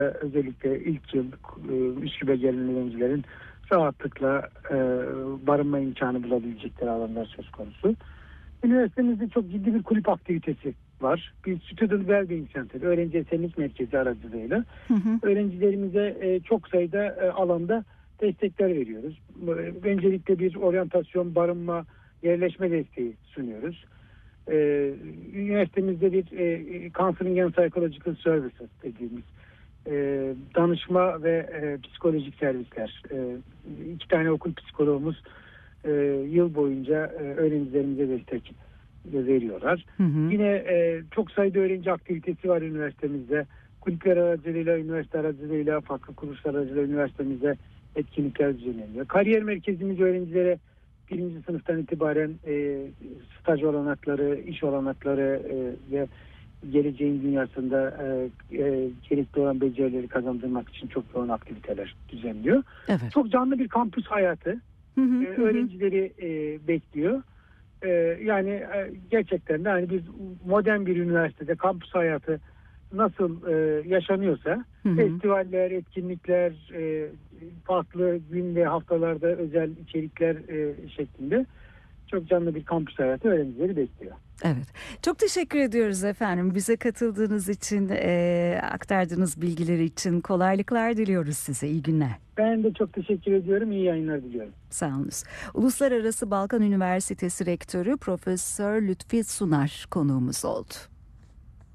Özellikle ilk yıl Üsküp'e gelen öğrencilerin rahatlıkla barınma imkanı bulabilecekleri alanlar söz konusu. Üniversitemizde çok ciddi bir kulüp aktivitesi var. Bir Student Wellbeing Center, öğrenci esenlik merkezi aracılığıyla Hı hı. öğrencilerimize çok sayıda alanda destekler veriyoruz. Öncelikle bir oryantasyon, barınma, yerleşme desteği sunuyoruz. Üniversitemizde bir Counseling and Psychological Services dediğimiz danışma ve psikolojik servisler. 2 tane okul psikologumuz yıl boyunca öğrencilerimize destek veriyorlar. Hı hı. Yine çok sayıda öğrenci aktivitesi var üniversitemizde. Kulüpler aracılığıyla, üniversite aracılığıyla, farklı kuruluşlar aracılığıyla üniversitemizde etkinlikler düzenleniyor. Kariyer merkezimiz öğrencilere birinci sınıftan itibaren staj olanakları, iş olanakları ve geleceğin dünyasında gerekli olan becerileri kazandırmak için çok yoğun aktiviteler düzenliyor. Evet. Çok canlı bir kampüs hayatı Hı hı, hı hı. öğrencileri bekliyor. Yani gerçekten de hani biz modern bir üniversitede kampüs hayatı nasıl yaşanıyorsa Hı hı. festivaller, etkinlikler, farklı gün ve haftalarda özel içerikler şeklinde çok canlı bir kampüs hayatı öğrencileri bekliyor. Evet. Çok teşekkür ediyoruz efendim. Bize katıldığınız için, aktardığınız bilgiler için kolaylıklar diliyoruz size. İyi günler. Ben de çok teşekkür ediyorum. İyi yayınlar diliyorum. Sağolunuz. Uluslararası Balkan Üniversitesi Rektörü Profesör Lütfi Sunar konuğumuz oldu.